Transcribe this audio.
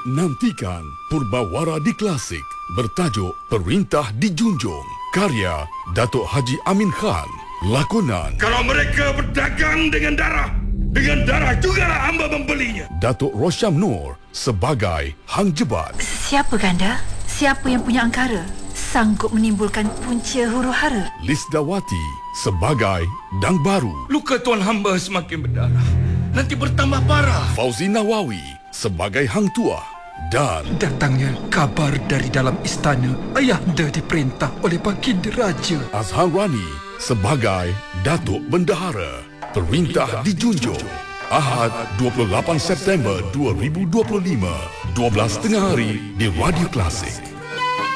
Nantikan Purbawara di Klasik bertajuk Perintah Dijunjung. Karya Datuk Haji Amin Khan. Lakonan Kalau mereka berdagang dengan darah jugalah hamba membelinya. Datuk Rosyam Nur sebagai Hang Jebat. Siapa Ganda? Siapa yang punya angkara? Sanggup menimbulkan punca huru-hara? Lisdawati sebagai Dang Baru. Luka tuan hamba semakin berdarah. Nanti bertambah parah. Fauzi Nawawi sebagai Hang Tuah. Dan Datangnya kabar dari dalam istana, ayahanda diperintah oleh baginda raja. Azhar Rani sebagai Datuk Bendahara. Perintah Dijunjung. Ahad 28 September 2025, 12 tengah hari di Radio Klasik.